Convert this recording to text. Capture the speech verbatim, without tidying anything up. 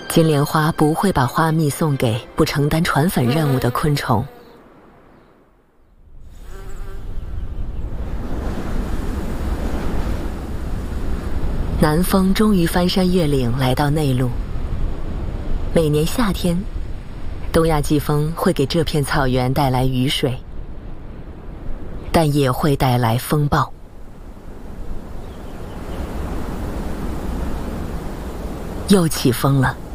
金莲花不会把花蜜送给不承担传粉任务的昆虫。南风终于翻山越岭来到内陆。每年夏天，东亚季风会给这片草原带来雨水，但也会带来风暴。又起风了。